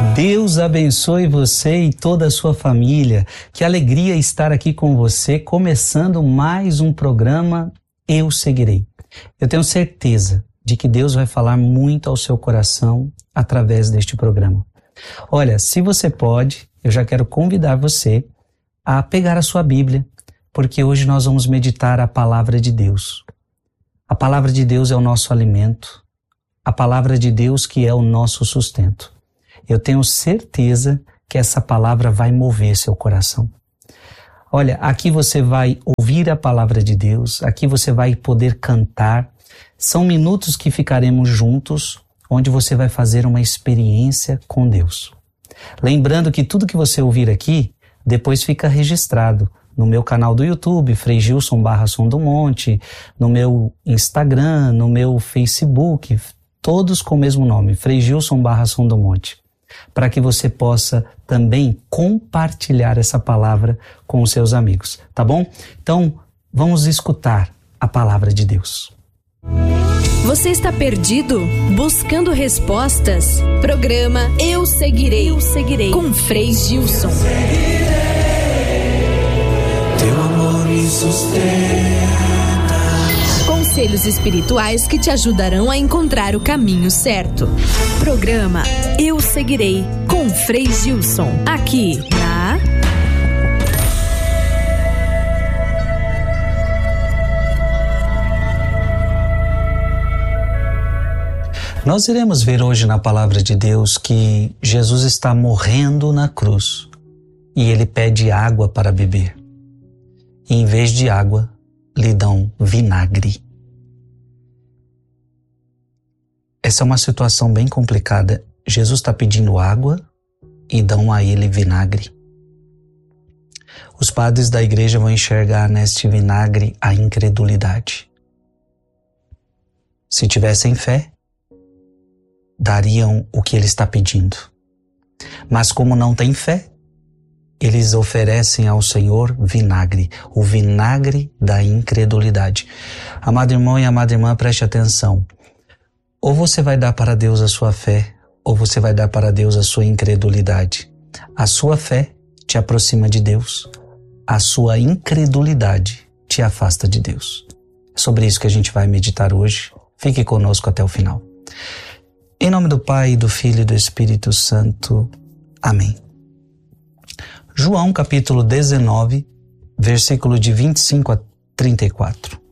Deus abençoe você e toda a sua família. Que alegria estar aqui com você, começando mais um programa Eu Seguirei. Eu tenho certeza de que Deus vai falar muito ao seu coração através deste programa. Olha, se você pode, eu já quero convidar você a pegar a sua Bíblia, porque hoje nós vamos meditar a palavra de Deus. A palavra de Deus é o nosso alimento, a palavra de Deus que é o nosso sustento. Eu tenho certeza que essa palavra vai mover seu coração. Olha, aqui você vai ouvir a palavra de Deus, aqui você vai poder cantar. São minutos que ficaremos juntos, onde você vai fazer uma experiência com Deus. Lembrando que tudo que você ouvir aqui, depois fica registrado no meu canal do YouTube, Frei Gilson /Som do Monte, no meu Instagram, no meu Facebook, todos com o mesmo nome, Frei Gilson /Som do Monte, para que você possa também compartilhar essa palavra com os seus amigos, tá bom? Então, vamos escutar a palavra de Deus. Você está perdido? Buscando respostas? Programa Eu Seguirei. Eu Seguirei. Com Frei Gilson. Teu amor me sustenta. Conselhos espirituais que te ajudarão a encontrar o caminho certo. Programa Eu Seguirei. Com Frei Gilson. Aqui na... Nós iremos ver hoje na palavra de Deus que Jesus está morrendo na cruz e ele pede água para beber. E em vez de água, lhe dão vinagre. Essa é uma situação bem complicada. Jesus está pedindo água e dão a ele vinagre. Os padres da igreja vão enxergar neste vinagre a incredulidade. Se tivessem fé, dariam o que ele está pedindo. Mas como não tem fé, eles oferecem ao Senhor vinagre, o vinagre da incredulidade. Amado irmão e amada irmã, preste atenção. Ou você vai dar para Deus a sua fé, ou você vai dar para Deus a sua incredulidade. A sua fé te aproxima de Deus, a sua incredulidade te afasta de Deus. É sobre isso que a gente vai meditar hoje. Fique conosco até o final. Em nome do Pai, do Filho e do Espírito Santo. Amém. João capítulo 19, versículo de 25 a 34.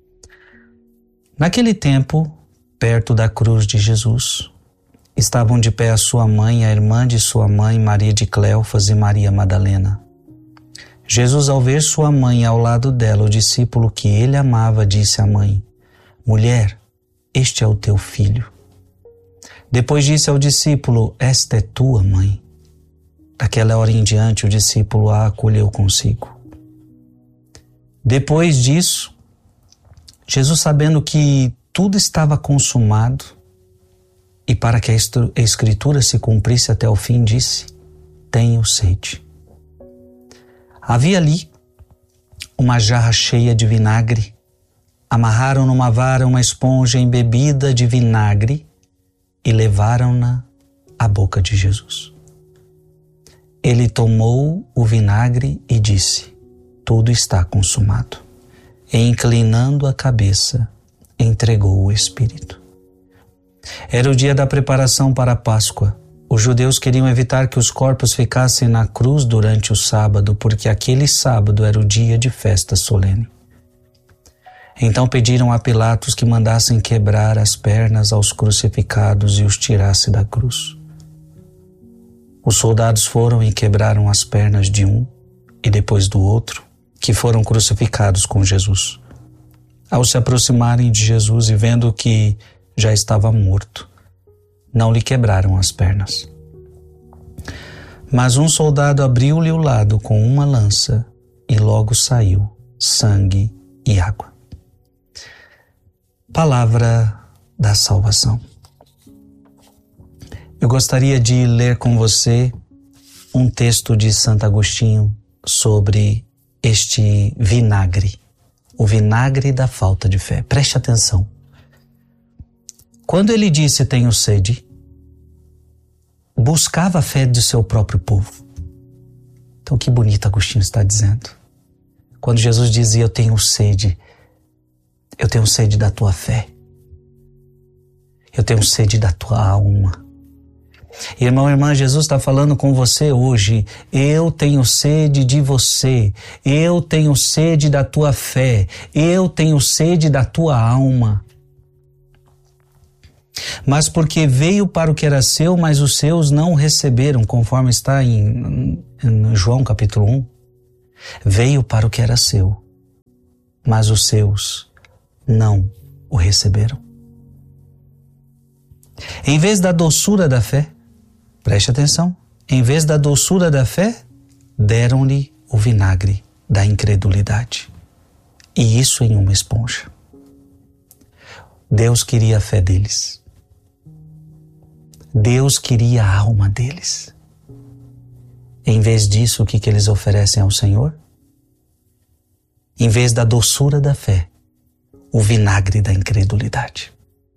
Naquele tempo, perto da cruz de Jesus, estavam de pé a sua mãe, a irmã de sua mãe, Maria de Cleofas e Maria Madalena. Jesus, ao ver sua mãe ao lado dela, o discípulo que ele amava, disse à mãe: Mulher, este é o teu filho. Depois disse ao discípulo: Esta é tua mãe. Daquela hora em diante, o discípulo a acolheu consigo. Depois disso, Jesus, sabendo que tudo estava consumado e para que a Escritura se cumprisse até o fim, disse: Tenho sede. Havia ali uma jarra cheia de vinagre. Amarraram numa vara uma esponja embebida de vinagre e levaram-na à boca de Jesus. Ele tomou o vinagre e disse: Tudo está consumado. E inclinando a cabeça, entregou o Espírito. Era o dia da preparação para a Páscoa. Os judeus queriam evitar que os corpos ficassem na cruz durante o sábado, porque aquele sábado era o dia de festa solene. Então pediram a Pilatos que mandassem quebrar as pernas aos crucificados e os tirasse da cruz. Os soldados foram e quebraram as pernas de um e depois do outro, que foram crucificados com Jesus. Ao se aproximarem de Jesus e vendo que já estava morto, não lhe quebraram as pernas. Mas um soldado abriu-lhe o lado com uma lança e logo saiu sangue e água. Palavra da salvação. Eu gostaria de ler com você um texto de Santo Agostinho sobre este vinagre, o vinagre da falta de fé. Preste atenção. Quando ele disse tenho sede, buscava a fé do seu próprio povo. Então, que bonito Agostinho está dizendo. Quando Jesus dizia, eu tenho sede da tua fé. Eu tenho sede da tua alma. Irmão, irmã, Jesus está falando com você hoje. Eu tenho sede de você. Eu tenho sede da tua fé. Eu tenho sede da tua alma. Mas porque veio para o que era seu, mas os seus não o receberam, conforme está em João capítulo 1. Veio para o que era seu, mas os seus não o receberam. Em vez da doçura da fé, preste atenção, em vez da doçura da fé, deram-lhe o vinagre da incredulidade. E isso em uma esponja. Deus queria a fé deles. Deus queria a alma deles. Em vez disso, o que eles oferecem ao Senhor? Em vez da doçura da fé, o vinagre da incredulidade.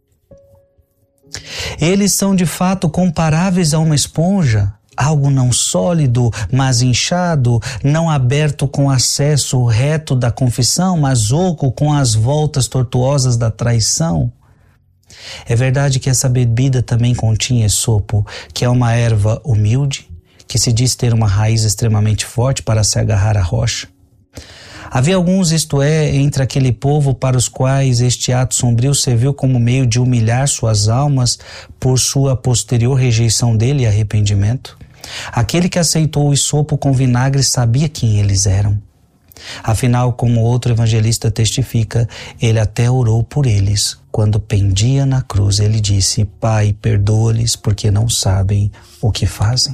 Eles são de fato comparáveis a uma esponja, algo não sólido, mas inchado, não aberto com acesso reto da confissão, mas oco com as voltas tortuosas da traição. É verdade que essa bebida também continha esopo, que é uma erva humilde, que se diz ter uma raiz extremamente forte para se agarrar à rocha. Havia alguns, isto é, entre aquele povo para os quais este ato sombrio serviu como meio de humilhar suas almas por sua posterior rejeição dele e arrependimento. Aquele que aceitou o esopo com vinagre sabia quem eles eram. Afinal, como outro evangelista testifica, ele até orou por eles. Quando pendia na cruz, ele disse, Pai, perdoa-lhes porque não sabem o que fazem.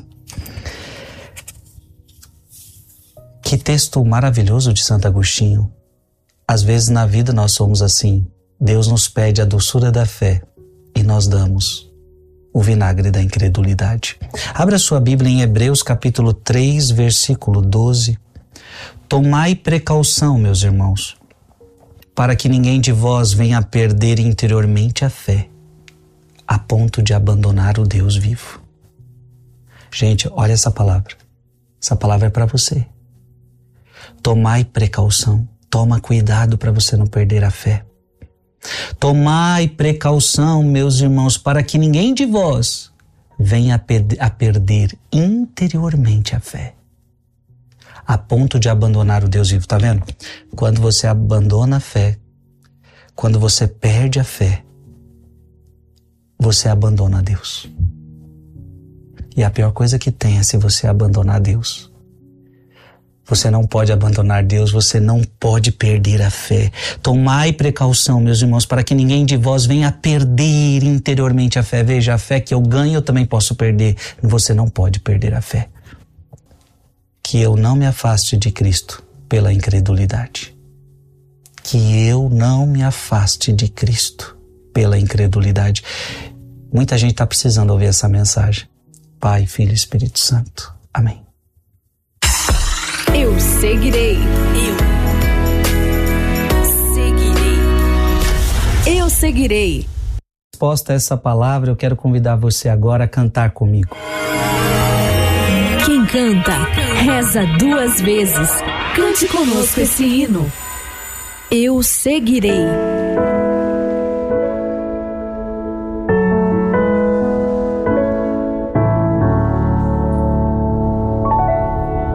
Que texto maravilhoso de Santo Agostinho. Às vezes na vida nós somos assim. Deus nos pede a doçura da fé e nós damos o vinagre da incredulidade. Abra sua Bíblia em Hebreus capítulo 3, versículo 12. Tomai precaução, meus irmãos, para que ninguém de vós venha a perder interiormente a fé, a ponto de abandonar o Deus vivo. Gente, olha essa palavra. Essa palavra é para você. Tomai precaução, toma cuidado para você não perder a fé. Tomai precaução, meus irmãos, para que ninguém de vós venha a perder interiormente a fé, a ponto de abandonar o Deus vivo. Tá vendo? Quando você abandona a fé, quando você perde a fé, você abandona Deus. E a pior coisa que tem é se você abandonar Deus. Você não pode abandonar Deus, você não pode perder a fé. Tomai precaução, meus irmãos, para que ninguém de vós venha a perder interiormente a fé. Veja, a fé que eu ganho, eu também posso perder. Você não pode perder a fé. Que eu não me afaste de Cristo pela incredulidade. Que eu não me afaste de Cristo pela incredulidade. Muita gente está precisando ouvir essa mensagem. Pai, Filho e Espírito Santo. Amém. Eu seguirei. Eu seguirei. Resposta a essa palavra, eu quero convidar você agora a cantar comigo. Quem canta, reza 2 vezes. Cante conosco esse hino. Eu seguirei.